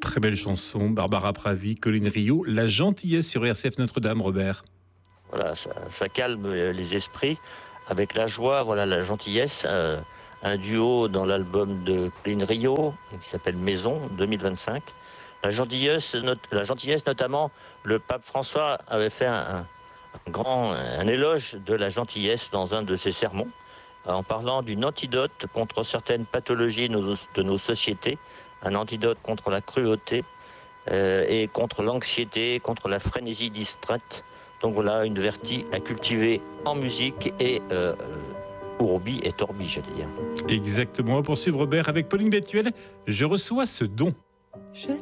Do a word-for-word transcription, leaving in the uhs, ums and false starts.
Très belle chanson, Barbara Pravi, Colline Rio, La Gentillesse sur R C F Notre-Dame, Robert. Voilà, ça, ça calme les esprits avec la joie, voilà, la gentillesse. Euh, un duo dans l'album de Colline Rio qui s'appelle Maison deux mille vingt-cinq. La gentillesse, not, la gentillesse, notamment, le pape François avait fait un, un grand un éloge de la gentillesse dans un de ses sermons, en parlant d'une antidote contre certaines pathologies de nos, de nos sociétés, un antidote contre la cruauté euh, et contre l'anxiété, contre la frénésie distraite. Donc voilà, une vertu à cultiver en musique et euh, Urbi et Torbi, j'allais dire. Exactement, on va poursuivre Robert avec Pauline Bétuel. Je reçois ce don. Je